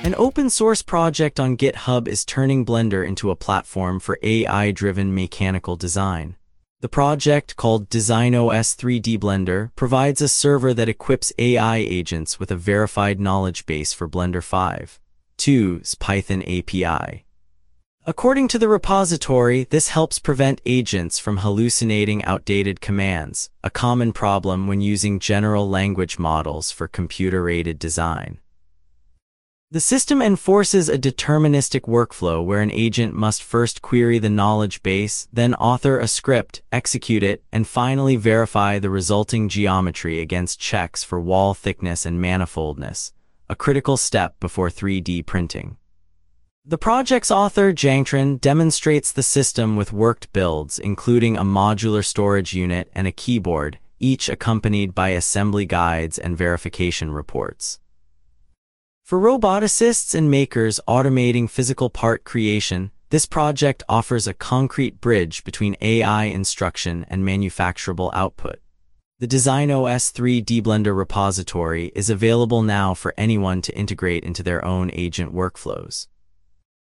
An open-source project on GitHub is turning Blender into a platform for AI-driven mechanical design. The project, called DesignOS 3D Blender, provides a server that equips AI agents with a verified knowledge base for Blender 5.2's Python API. According to the repository, this helps prevent agents from hallucinating outdated commands, a common problem when using general language models for computer-aided design. The system enforces a deterministic workflow where an agent must first query the knowledge base, then author a script, execute it, and finally verify the resulting geometry against checks for wall thickness and manifoldness, a critical step before 3D printing. The project's author, Jangtran, demonstrates the system with worked builds, including a modular storage unit and a keyboard, each accompanied by assembly guides and verification reports. For roboticists and makers automating physical part creation, this project offers a concrete bridge between AI instruction and manufacturable output. The DesignOS 3D Blender repository is available now for anyone to integrate into their own agent workflows.